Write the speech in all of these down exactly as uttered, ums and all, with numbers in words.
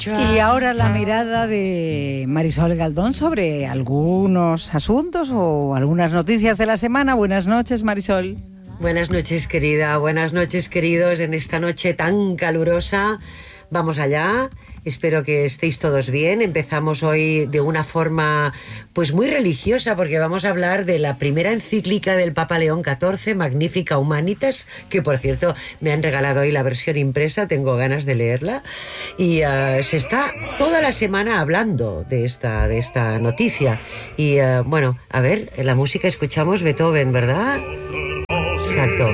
Y ahora la mirada de Marisol Galdón sobre algunos asuntos o algunas noticias de la semana. Buenas noches, Marisol. Buenas noches, querida. Buenas noches, queridos. En esta noche tan calurosa, vamos allá. Espero que estéis todos bien. Empezamos hoy de una forma pues muy religiosa, porque vamos a hablar de la primera encíclica del Papa León catorce, Magnificat Humanitas, que por cierto me han regalado hoy la versión impresa, tengo ganas de leerla. Y uh, se está toda la semana hablando de esta, de esta noticia. Y uh, bueno, a ver, en la música escuchamos Beethoven, ¿verdad? Exacto.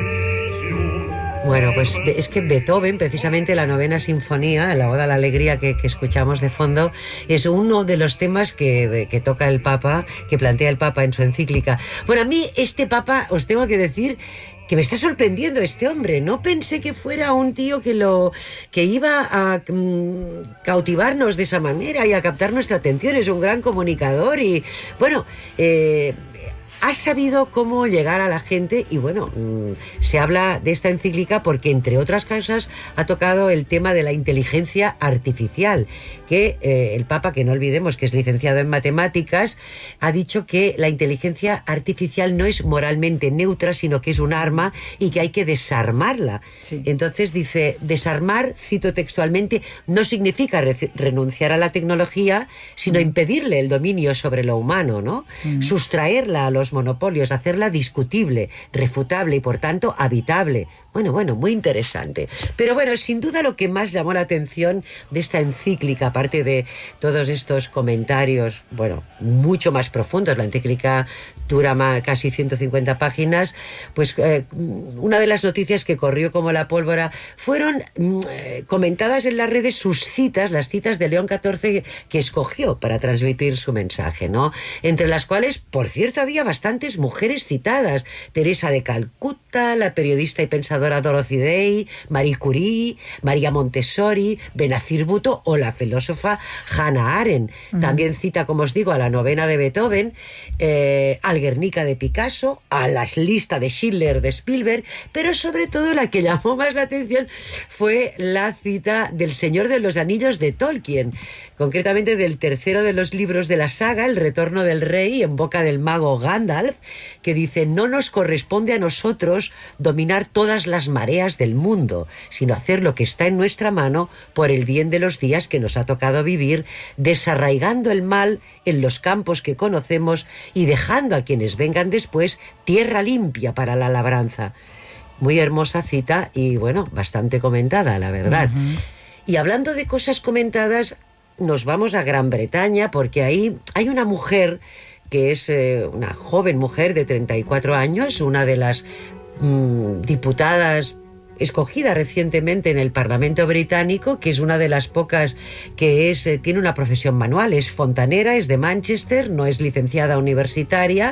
Bueno, pues es que Beethoven, precisamente la novena sinfonía, la Oda a la Alegría que, que escuchamos de fondo, es uno de los temas que, que toca el Papa, que plantea el Papa en su encíclica. Bueno, a mí este Papa, os tengo que decir que me está sorprendiendo este hombre. No pensé que fuera un tío que lo que iba a um, cautivarnos de esa manera y a captar nuestra atención. Es un gran comunicador y, bueno, eh, ha sabido cómo llegar a la gente y bueno, mmm, se habla de esta encíclica porque entre otras cosas ha tocado el tema de la inteligencia artificial, que eh, el Papa, que no olvidemos que es licenciado en matemáticas, ha dicho que la inteligencia artificial no es moralmente neutra, sino que es un arma y que hay que desarmarla. Sí. Entonces dice, desarmar, cito textualmente, no significa re- renunciar a la tecnología, sino mm. impedirle el dominio sobre lo humano, ¿no? Mm. Sustraerla a los monopolios, hacerla discutible, refutable y por tanto habitable. Bueno, bueno, muy interesante. Pero bueno, sin duda lo que más llamó la atención de esta encíclica, aparte de todos estos comentarios, bueno, mucho más profundos, la encíclica dura más, casi ciento cincuenta páginas, pues eh, una de las noticias que corrió como la pólvora fueron eh, comentadas en las redes sus citas, las citas de León catorce que escogió para transmitir su mensaje, ¿no? Entre las cuales, por cierto, había bastantes mujeres citadas: Teresa de Calcuta, la periodista y pensadora Dorothy Day, Marie Curie, María Montessori, Benazir Bhutto o la filósofa Hannah Arendt. Uh-huh. También cita, como os digo, a la novena de Beethoven, eh, al Guernica de Picasso, a la lista de Schindler de Spielberg, pero sobre todo la que llamó más la atención fue la cita del Señor de los Anillos de Tolkien, concretamente del tercero de los libros de la saga, El Retorno del Rey, en boca del mago Gandalf, que dice: no nos corresponde a nosotros dominar todas las mareas del mundo, sino hacer lo que está en nuestra mano por el bien de los días que nos ha tocado vivir, desarraigando el mal en los campos que conocemos y dejando a quienes vengan después tierra limpia para la labranza. Muy hermosa cita y, bueno, bastante comentada, la verdad. Uh-huh. Y hablando de cosas comentadas, nos vamos a Gran Bretaña, porque ahí hay una mujer que es eh, una joven mujer de treinta y cuatro años, una de las mmm, diputadas escogida recientemente en el Parlamento británico, que es una de las pocas que es eh, tiene una profesión manual, es fontanera, es de Manchester, no es licenciada universitaria,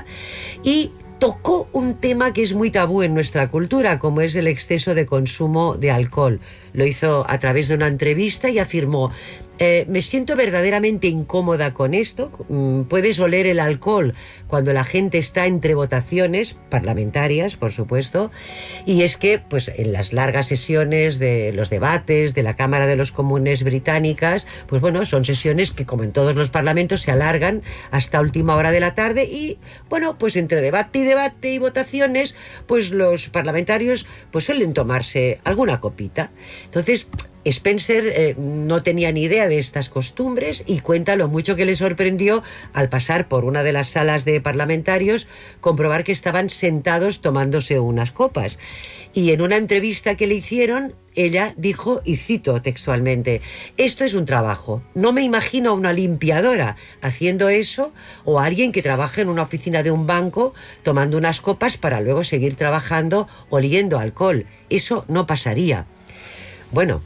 y tocó un tema que es muy tabú en nuestra cultura, como es el exceso de consumo de alcohol. Lo hizo a través de una entrevista y afirmó: Eh, me siento verdaderamente incómoda con esto. Mm, puedes oler el alcohol cuando la gente está entre votaciones parlamentarias, por supuesto, y es que pues en las largas sesiones de los debates de la Cámara de los Comunes británicas, pues bueno, son sesiones que, como en todos los parlamentos, se alargan hasta última hora de la tarde y bueno, pues entre debate y debate y votaciones, pues los parlamentarios pues suelen tomarse alguna copita. Entonces Spencer eh, no tenía ni idea de estas costumbres y cuenta lo mucho que le sorprendió al pasar por una de las salas de parlamentarios comprobar que estaban sentados tomándose unas copas. Y en una entrevista que le hicieron, ella dijo, y cito textualmente: esto es un trabajo, no me imagino a una limpiadora haciendo eso o a alguien que trabaja en una oficina de un banco tomando unas copas para luego seguir trabajando oliendo alcohol. Eso no pasaría. Bueno,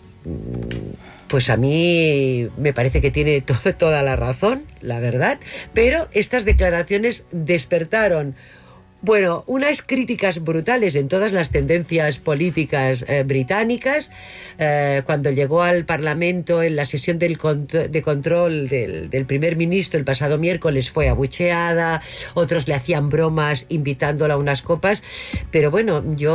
pues a mí me parece que tiene todo, toda la razón, la verdad, pero estas declaraciones despertaron, bueno, unas críticas brutales en todas las tendencias políticas eh, británicas. Eh, cuando llegó al Parlamento en la sesión del cont- de control del, del primer ministro el pasado miércoles, fue abucheada, otros le hacían bromas invitándola a unas copas, pero bueno, yo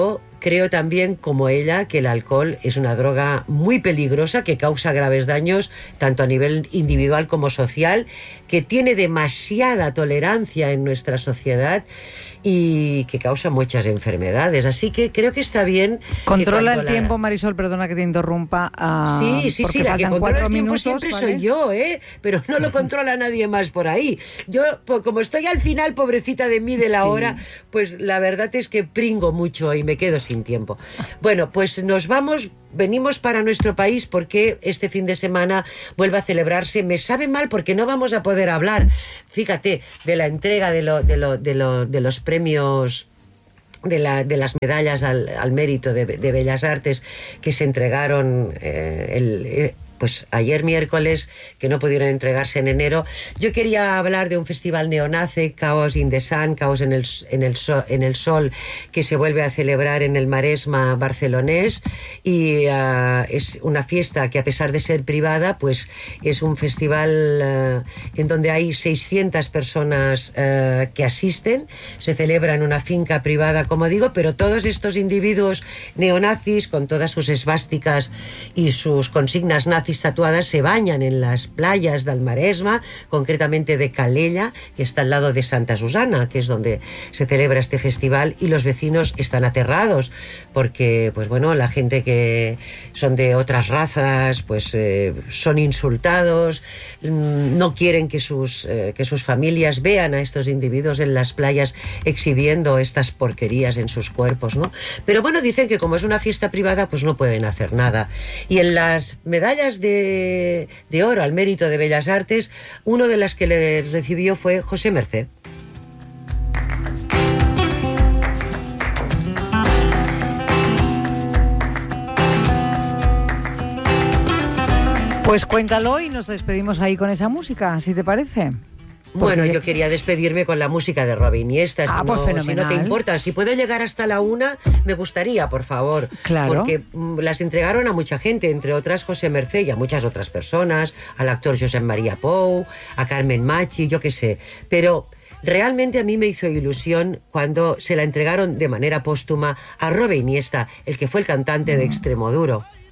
creo también, como ella, que el alcohol es una droga muy peligrosa que causa graves daños tanto a nivel individual como social, que tiene demasiada tolerancia en nuestra sociedad y que causa muchas enfermedades. Así que creo que está bien. Controla el la... tiempo, Marisol, perdona que te interrumpa. Uh, sí, sí, sí, la que controla el tiempo minutos, siempre ¿vale? soy yo, ¿eh? Pero no lo controla nadie más por ahí. Yo, pues, como estoy al final, pobrecita de mí, de la sí. hora, pues la verdad es que pringo mucho y me quedo sin tiempo. Bueno, pues nos vamos, venimos para nuestro país porque este fin de semana vuelve a celebrarse. Me sabe mal porque no vamos a poder hablar, fíjate, de la entrega de, lo, de, lo, de, lo, de los premios, de, la, de las medallas al, al mérito de, de Bellas Artes que se entregaron eh, el... Eh, pues ayer miércoles, que no pudieron entregarse en enero. Yo quería hablar de un festival neonace, Chaos in the Sun, Caos en el, en el, sol, en el Sol, que se vuelve a celebrar en el Maresma barcelonés, y uh, es una fiesta que, a pesar de ser privada, pues es un festival uh, en donde hay seiscientas personas uh, que asisten. Se celebra en una finca privada, como digo, pero todos estos individuos neonazis, con todas sus esvásticas y sus consignas nazis tatuadas, se bañan en las playas del Maresma, concretamente de Calella, que está al lado de Santa Susana, que es donde se celebra este festival, y los vecinos están aterrados porque, pues bueno, la gente que son de otras razas, pues eh, son insultados, no quieren que sus, eh, que sus familias vean a estos individuos en las playas exhibiendo estas porquerías en sus cuerpos, ¿no? Pero bueno, dicen que como es una fiesta privada, pues no pueden hacer nada. Y en las medallas de, de oro al mérito de Bellas Artes, uno de las que le recibió fue José Mercé. Pues cuéntalo y nos despedimos ahí con esa música, si te parece. Porque bueno, yo quería despedirme con la música de Robin Iniesta. Ah, si pues no, fenomenal. Si no te importa, si puedo llegar hasta la una, me gustaría, por favor. Claro. Porque mm, las entregaron a mucha gente, entre otras José Mercé y a muchas otras personas, al actor Josep María Pou, a Carmen Machi, yo qué sé. Pero realmente a mí me hizo ilusión cuando se la entregaron de manera póstuma a Robin Iniesta, el que fue el cantante de Extremoduro.